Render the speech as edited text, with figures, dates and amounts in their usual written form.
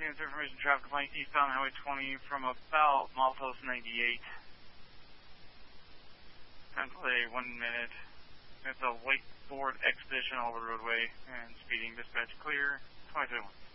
Answer information, traffic complaint eastbound Highway 20 from about milepost 98. Time delay 1 minute. It's a wakeboard expedition all over the roadway and speeding dispatch clear. 2021.